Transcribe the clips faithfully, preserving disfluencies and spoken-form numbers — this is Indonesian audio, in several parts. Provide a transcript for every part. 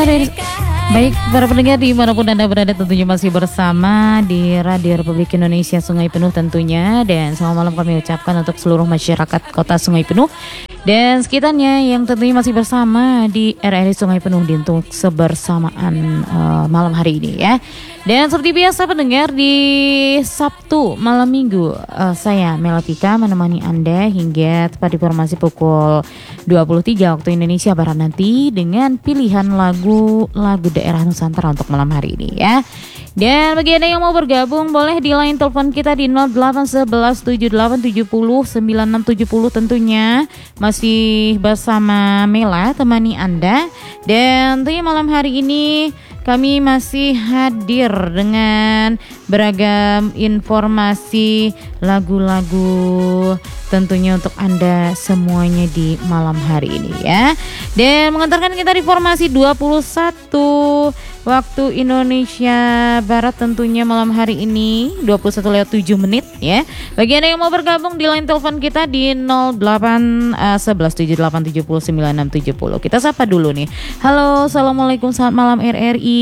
dari, baik para pendengar dimanapun Anda berada, tentunya masih bersama di Radio Republik Indonesia Sungai Penuh tentunya. Dan selamat malam kami ucapkan untuk seluruh masyarakat kota Sungai Penuh dan sekitarnya yang tentunya masih bersama di R R I Sungai Penuh di untuk kebersamaan uh, malam hari ini ya. Dan seperti biasa pendengar, di Sabtu malam minggu uh, saya Melatika menemani Anda hingga tepat di informasi pukul dua puluh tiga waktu Indonesia Barat nanti dengan pilihan lagu-lagu daerah Nusantara untuk malam hari ini ya. Dan bagi Anda yang mau bergabung boleh di line telepon kita di nol delapan satu satu tujuh delapan tujuh nol sembilan enam tujuh nol tentunya. Masih bersama Mela temani Anda. Dan tentunya malam hari ini kami masih hadir dengan beragam informasi lagu-lagu tentunya untuk Anda semuanya di malam hari ini ya. Dan mengantarkan kita di formasi dua puluh satu waktu Indonesia Barat tentunya malam hari ini dua puluh satu lewat tujuh menit ya. Bagi Anda yang mau bergabung di line telepon kita di nol delapan satu satu tujuh delapan tujuh nol sembilan enam tujuh nol. Kita sapa dulu nih. Halo, assalamualaikum, selamat malam R R I.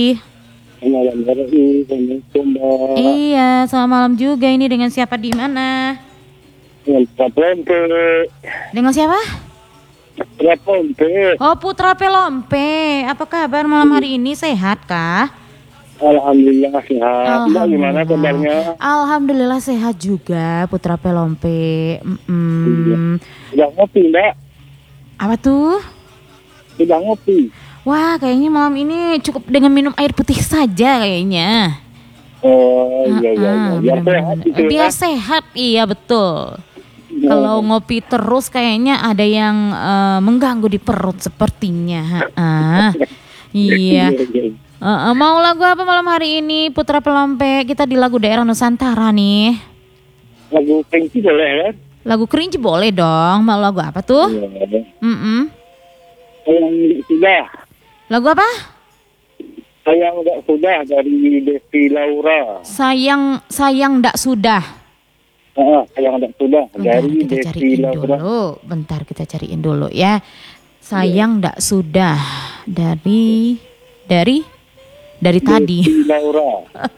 Malam R R I, Assalamualaikum Mbak. Iya, selamat malam juga. Ini dengan siapa di mana? Dengan Putra Pelompe. Dengan siapa? Putra Pelompe. Oh, Putra Pelompe. Apa kabar malam hari ini? Sehat kah? Alhamdulillah sehat. Mbak gimana kabarnya? Alhamdulillah sehat juga, Putra Pelompe. Mm-mm. Sudah ngopi Mbak? Apa tuh? Sudah ngopi. Wah, kayaknya malam ini cukup dengan minum air putih saja kayaknya. Oh iya iya, iya. Biar bener-bener. sehat gitu ya. Biar sehat, iya betul. Ya. Kalau ngopi terus kayaknya ada yang uh, mengganggu di perut sepertinya. Ha-ha. Iya. Uh, uh, mau lagu apa malam hari ini Putra Pelompe? Kita di lagu daerah Nusantara nih. Lagu Kerinci boleh kan? Lagu Kerinci boleh dong. Mau lagu apa tuh? Iya. Mm-mm. Sayang sudah. Lagu apa? Sayang nggak sudah dari Devi Laura. Sayang sayang ndak sudah. Ah, sayang nggak sudah Bentar dari kita Devi cariin Laura. dulu. Bentar kita cariin dulu ya. Sayang ndak sudah dari dari dari tadi. Devi Laura.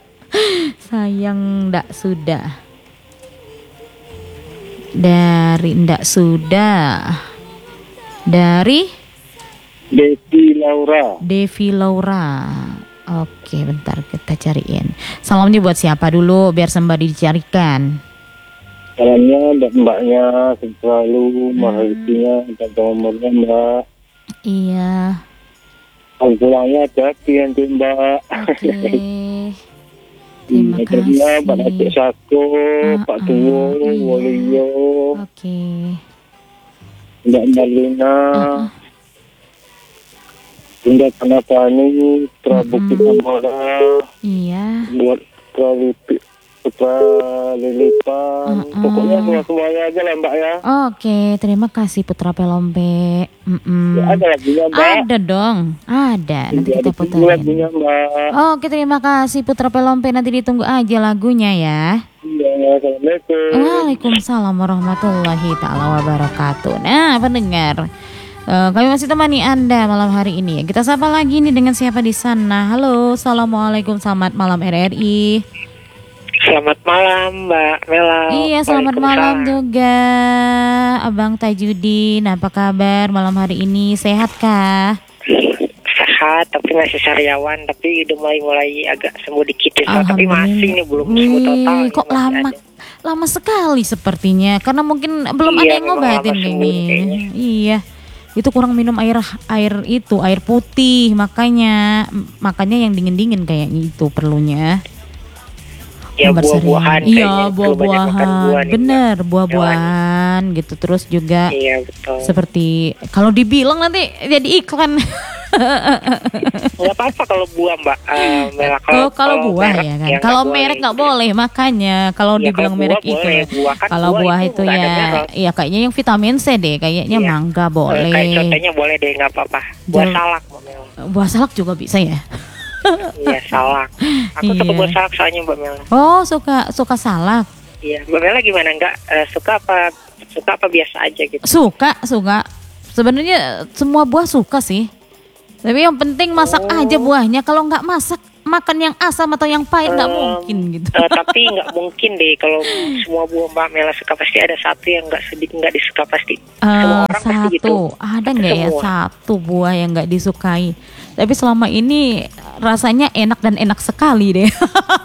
Sayang ndak sudah. Dari ndak sudah. Dari Devi Laura. Devi Laura. Oke, bentar kita cariin. Salamnya buat siapa dulu biar sembari dicarikan. Salamnya dan mbaknya selalu mahalnya dan nomornya Mbak. Iya. Pulangnya hati nanti Mbak. Oke. Terima kasih. Mbak Acik Sako, Uh, Pak uh, Tuwo, iya. Woliyo, Oke. Mbak Marlina, Uh, uh. Bunda Kanapani, Prabu Kitamora, Iya. buat Pralipi, Putra Lilipan, Uh, uh. pokoknya semua semuanya aja lah Mbak ya. Oke, terima kasih Putra Pelompe. Mm-mm. Ya, ada lagunya Mbak. Ada dong, ada. Nanti Ya, kita ditunggu puterin. lagunya Mbak. Oke, terima kasih Putra Pelompe. Nanti ditunggu aja lagunya ya. Ya, Assalamualaikum. Waalaikumsalam warahmatullahi taala wabarakatuh. Nah, pendengar, uh, kami masih temani Anda malam hari ini. Kita sapa lagi nih dengan siapa di sana. Halo, assalamualaikum, selamat malam R R I. Selamat malam Mbak Mela. Iya, selamat malam juga Abang Tajudin. Apa kabar malam hari ini? Sehat kah? Sehat, tapi masih sariawan, tapi udah mulai mulai agak sembuh dikit ya. Tapi masih nih belum sembuh Wih, total. kok lama ada. lama sekali sepertinya. Karena mungkin belum Iya, ada yang memang ngobatin lama sembuh kayaknya. kayaknya. Iya. Itu kurang minum air air itu, air putih, makanya makanya yang dingin-dingin kayaknya itu perlunya. Ya Obat buah-buahan sering. Iya, kayaknya. Terlalu banyak makan buah-buahan. buah nih, Bener, Mbak. buah-buahan gitu. Terus juga Iya betul. seperti kalau dibilang nanti jadi iklan. Nggak apa-apa kalau buah Mbak uh, Mela. Kalau kalau buah merek ya kan. nggak Kalau boleh. merek nggak boleh, makanya kalau Ya, dibilang kalau merek buah itu. boleh. Buah kan Kalau buah buah itu itu nggak ada ya, merek. ya kayaknya yang vitamin C deh, kayaknya Iya. mangga Eh, boleh. Kayak contohnya boleh deh, nggak apa-apa. Buah Jel- salak Mbak Mela. Buah salak juga bisa ya. Iya salak. Aku suka Iya. buah salak soalnya Mbak Mela. Oh, suka suka salak. Iya, Mbak Mela gimana? Enggak eh, suka apa suka apa biasa aja gitu? Suka, suka. Sebenarnya semua buah suka sih. Tapi yang penting masak Oh. aja buahnya. Kalau nggak masak, makan yang asam atau yang pahit nggak Em, mungkin gitu. Eh, tapi nggak mungkin deh kalau semua buah Mbak Mela suka, pasti ada satu yang nggak sedikit nggak disuka pasti. Semua Eh, orang pasti gitu. satu, ada nggak ya Semua. satu buah yang nggak disukai? Tapi selama ini rasanya enak dan enak sekali deh.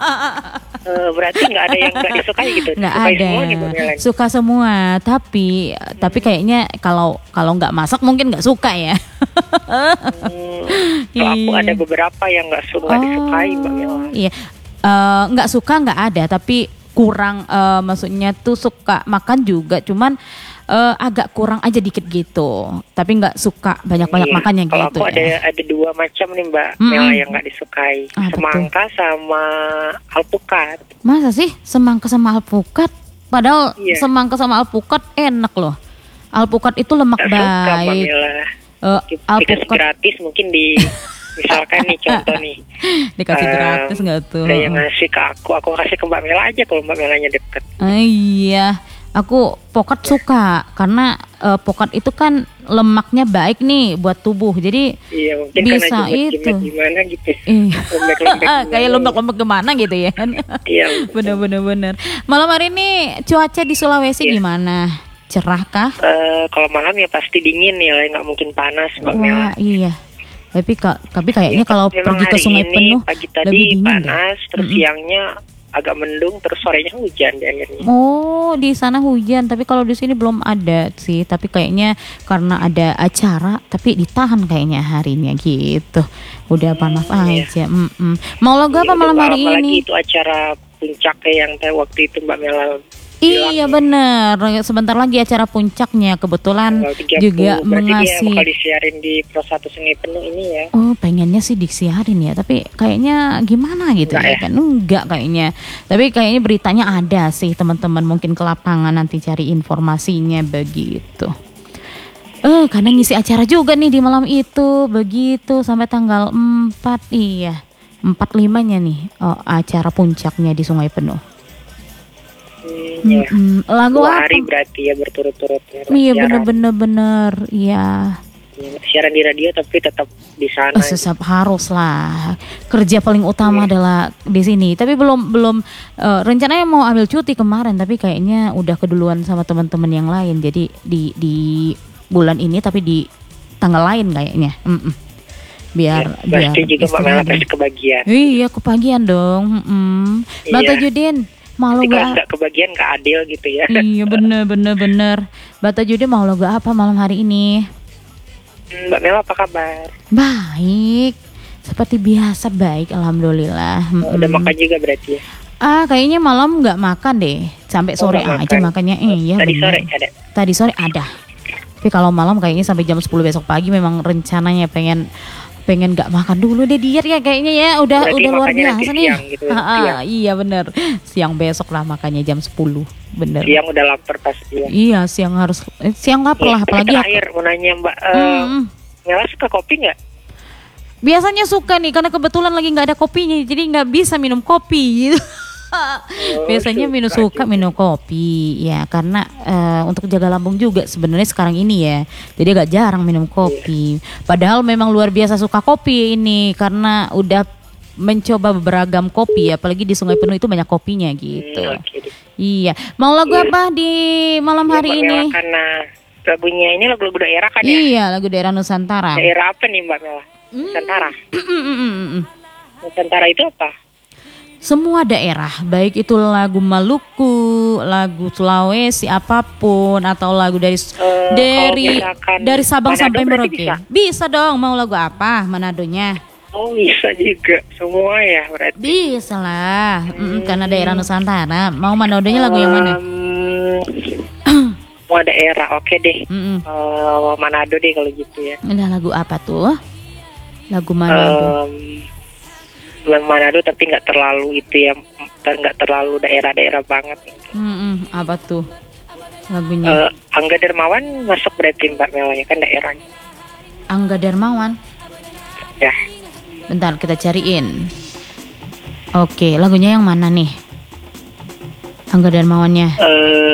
Eh, berarti nggak ada yang nggak disukai gitu. Nggak Disukai ada, semua nih Mbak Mela. suka semua. Tapi tapi kayaknya kalau kalau nggak masak mungkin nggak suka ya. Hmm, kalau aku Iya. ada beberapa yang nggak suka nggak disukai Mbak Mela. Iya, Eh, nggak suka nggak ada, tapi kurang, eh, maksudnya tuh suka makan juga, cuman eh, agak kurang aja dikit gitu. Tapi nggak suka banyak-banyak Iya. makannya Kalau gitu aku ada ya. ada dua macam nih Mbak Mm-mm. Mela yang nggak disukai, Apa tuh? semangka sama alpukat. Masa sih semangka sama alpukat? Padahal Iya. semangka sama alpukat enak loh. Alpukat itu lemak Nggak suka Mbak baik. Mela. Eh, Dikasih alpukat gratis mungkin di misalkan nih contoh nih. dikasih Em, gratis nggak tuh? Ada yang ngasih ke aku, aku kasih ke Mbak Mela aja kalau Mbak Melanya deket. Eh, iya, aku pokat suka karena eh, pokat itu kan lemaknya baik nih buat tubuh. Jadi Iya mungkin Bisa karena itu. jumet-jumet gimana gitu. eh, Lembek-lembek kayak gimana. lembek-lembek gimana gitu ya. Iya. Bener-bener bener. Malam hari ini cuaca di Sulawesi Iya. gimana? Cerah kah? Eh, kalau malam ya pasti dingin ya, nggak mungkin panas Mbak Mela. Wah iya. Tapi ka- tapi kayaknya kalau Memang pergi ke hari sungai ini, penuh pagi lebih tadi dingin deh. panas, terus Mm-mm. siangnya agak mendung, terus sorenya hujan di akhirnya. Oh, di sana hujan, tapi kalau di sini belum ada sih. Tapi kayaknya karena ada acara, tapi ditahan kayaknya harinya gitu. Udah panas iya. aja. Mm-mm. Mau lagu apa Iya, malam udah hari lama ini? lagi itu acara puncaknya yang teh waktu itu Mbak Mela. Iya bener, sebentar lagi acara puncaknya. Kebetulan Tanggal tiga puluh. juga Berarti dia mengasih. bakal disiarin di Pro satu Sungai Penuh ini ya. Oh pengennya sih disiarin ya, tapi kayaknya gimana gitu Enggak ya ya? kan? Enggak kayaknya. Tapi kayaknya beritanya ada sih, teman-teman mungkin ke lapangan nanti cari informasinya begitu. Eh karena ngisi acara juga nih di malam itu begitu sampai tanggal empat, iya empat limanya nih, oh, acara puncaknya di Sungai Penuh. Hmm, ya. Mm-mm. Lagu Dua apa? hari berarti ya berturut-turut ya, Iya siaran. bener-bener bener, iya. Ya, siaran di radio tapi tetap di sana. Oh, tetap harus lah. Kerja paling utama adalah di sini. Tapi belum belum eh, rencananya mau ambil cuti kemarin, tapi kayaknya udah keduluan sama teman-teman yang lain. Jadi di di bulan ini tapi di tanggal lain kayaknya. Mm-mm. Biar Ya, biar pasti juga Mbak Mela istirahat. pasti kebagian. Iya kepagian dong. Mm-mm. Bang Iya. Tajudin, mau Tapi lagu kalau apa? nggak kebagian nggak adil gitu ya. Iya bener bener bener. Bang Tajudin mau lagu apa malam hari ini? Hmm, Mbak Mela apa kabar? Baik, seperti biasa baik, alhamdulillah. Oh, udah Mm-mm. makan juga berarti ya? Ah, kayaknya malam nggak makan deh, sampai Oh, sore nggak aja makan. makannya. Iya, Tadi bener. sore ada. Tadi sore ada. Tapi kalau malam kayaknya sampai jam sepuluh besok pagi memang rencananya pengen pengen nggak makan dulu deh diet ya kayaknya ya. Udah Berarti udah luar makannya nanti biasa nih. siang gitu, Ah, ah, siang. iya bener. Siang besok lah makannya jam sepuluh. Bener. Siang udah lapar pasti ya. Iya, siang harus eh, siang lapar lah Tapi apalagi aku. terakhir mau nanya Mbak, eh, Hmm. Mela suka kopi nggak? Biasanya suka nih karena kebetulan lagi nggak ada kopinya jadi nggak bisa minum kopi gitu. Biasanya suka minum suka juga. minum kopi ya karena eh, untuk jaga lambung juga sebenarnya sekarang ini ya. Jadi agak jarang minum kopi. Padahal memang luar biasa suka kopi ini karena udah mencoba beragam kopi apalagi di Sungai Penuh itu banyak kopinya gitu. Hmm, oke deh. Iya. Mau lagu Iya. apa di malam Ya, hari Mbak ini? Mela karena lagunya ini lagu-lagu daerah kan ya? Iya, lagu daerah Nusantara. Daerah apa nih Mbak Mela? Hmm. Nusantara. Mm-mm-mm-mm. Nusantara itu apa? Semua daerah, baik itu lagu Maluku, lagu Sulawesi apapun atau lagu dari Eh, dari kalau misalkan dari Sabang Manado sampai berarti Merauke. bisa? Bisa dong, mau lagu apa? Manadonya? Oh bisa juga semua ya berarti. Bisa lah, Mm-mm, karena daerah Nusantara. Mau Manadonya lagu yang mana? Um, semua daerah, oke deh. Mm-mm. Eh, Manado deh kalau gitu ya. Ada lagu apa tuh? Lagu Manado. Um, Manado tapi nggak terlalu itu ya, ter- nggak terlalu daerah-daerah banget. Mm-mm, apa tuh lagunya? Eh, Angga Dermawan masuk berarti Mbak Mela ya kan daerahnya. Angga Darmawan. Ya. Bentar kita cariin. Oke, lagunya yang mana nih? Angga Darmawannya.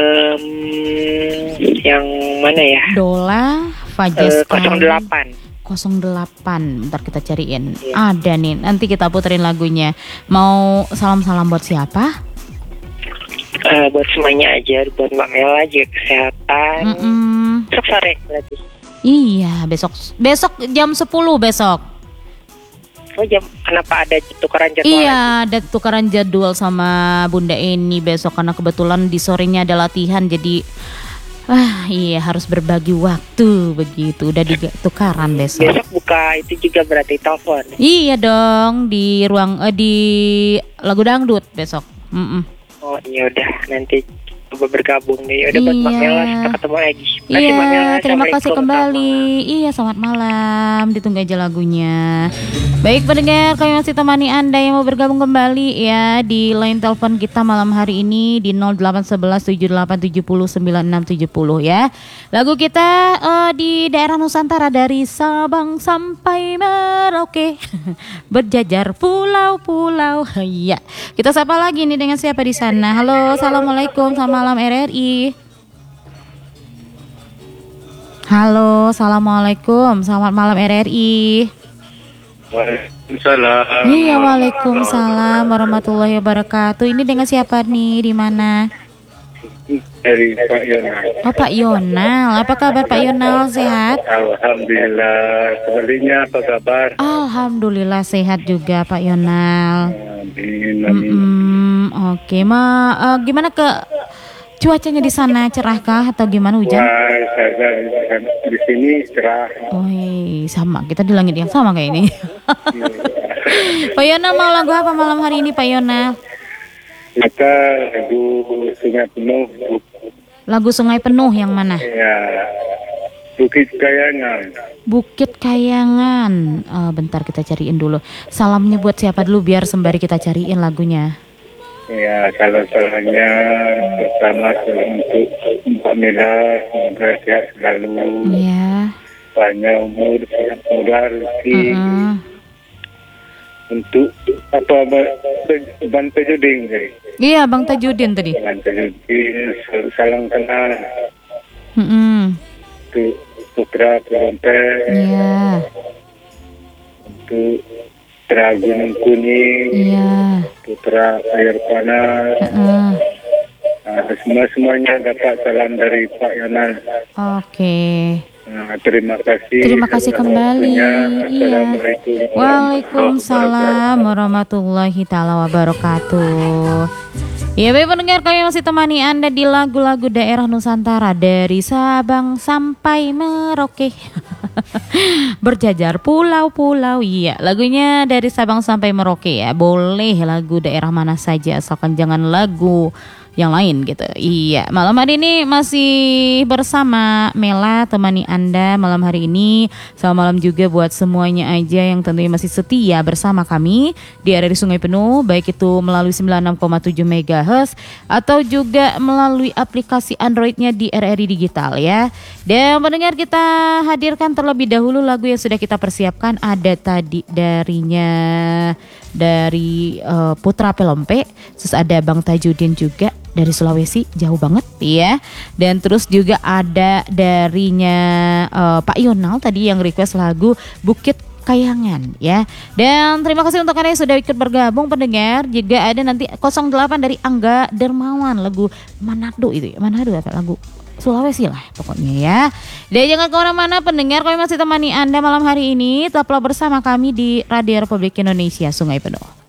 Em, yang mana ya? Dola, Eh, Fajar nol delapan. nol delapan. Bentar kita cariin. Iya. Ada nih. Nanti kita puterin lagunya. Mau salam-salam buat siapa? Eh, buat semuanya aja, buat Mbak Mela juga kesehatan. Mm-mm. Besok sore berarti. Iya, besok besok jam sepuluh besok. Oh jam, kenapa ada tukaran jadwal? Iya, ada tukaran jadwal sama Bunda Eni besok karena kebetulan di sorenya ada latihan, jadi wah iya harus berbagi waktu begitu. Udah ditukaran besok. Besok buka itu juga berarti telepon. Iya dong, di ruang eh, di lagu dangdut besok. Mm-mm. Oh iya udah, nanti coba bergabung deh. Udah buat Iya. Mbak Mela, kita ketemu lagi. Makasih, Mbak Mela. Iya, terima kasih Assalamualaikum. kembali. Iya, selamat malam. Ditunggu aja lagunya. Baik pendengar, kami masih temani Anda yang mau bergabung kembali ya di line telepon kita malam hari ini di nol delapan satu satu tujuh delapan tujuh nol sembilan enam tujuh nol ya. Lagu kita eh, di daerah Nusantara dari Sabang sampai Merauke. Berjajar pulau-pulau. Iya. Kita sapa lagi nih dengan siapa di sana? Halo, assalamualaikum, selamat malam R R I. Halo, assalamualaikum, selamat malam R R I. Waalaikumsalam. Iya, waalaikumsalam warahmatullahi wabarakatuh. Ini dengan siapa nih? Di mana? Dari Pak Yonal. Oh, Pak Yonal. Apa kabar Pak Yonal? Sehat? Alhamdulillah. Sebaliknya apa kabar? Alhamdulillah sehat juga Pak Yonal. Amin, amin. Mm-mm, Oke, ma, eh, gimana ke cuacanya di sana? Cerahkah atau gimana, hujan? Wah, saya di sini cerah. Oh, sama. Kita di langit yang sama kayak ini. Pak Yonal mau lagu apa malam hari ini Pak Yonal? Maka lagu Sungai Penuh, Lagu Sungai Penuh yang mana? ya, Bukit Kayangan. Bukit Kayangan. Eh, bentar kita cariin dulu. Salamnya buat siapa dulu biar sembari kita cariin lagunya. Ya, salam-salamnya pertama salam untuk Mbak Mela, semoga sehat selalu, Iya. panjang umur, sehat muda, rezeki. Heeh. Untuk apa Ban Tajudin tadi? Iya, Bang Tajudin tadi. Ban Tajudin, salam kenal Mm-mm. untuk Putra Perompet, Iya. untuk Putra Gunung Kuning, Iya. Putra Air Panas. Heeh. Nah, semua semuanya dapat salam dari Pak Yonal. Oke. Nah, terima kasih. Terima kasih kembali. Iya. Assalamualaikum. Waalaikumsalam warahmatullahi taala wabarakatuh. Ya, baik pendengar, kami masih temani Anda di lagu-lagu daerah Nusantara dari Sabang sampai Merauke. Berjajar pulau-pulau. Iya, lagunya dari Sabang sampai Merauke ya. Boleh lagu daerah mana saja asalkan jangan lagu yang lain gitu. Iya, malam hari ini masih bersama Mela temani Anda malam hari ini. Selamat malam juga buat semuanya aja yang tentunya masih setia bersama kami di R R I Sungai Penuh, baik itu melalui sembilan puluh enam koma tujuh megahertz atau juga melalui aplikasi Androidnya di R R I Digital ya. Dan mendengar, kita hadirkan terlebih dahulu lagu yang sudah kita persiapkan. Ada tadi darinya dari uh, Putra Pelompe, terus ada Bang Tajudin juga dari Sulawesi, jauh banget ya. Dan terus juga ada darinya uh, Pak Yonal tadi yang request lagu Bukit Kayangan ya. Dan terima kasih untuk Anda yang sudah ikut bergabung pendengar. Juga ada nanti nol delapan dari Angga Dermawan, lagu Manado itu ya. Manado apa lagu Sulawesi lah pokoknya ya. Dan jangan kemana-mana pendengar, kami masih temani Anda malam hari ini. Tetaplah bersama kami di Radio Republik Indonesia Sungai Penuh.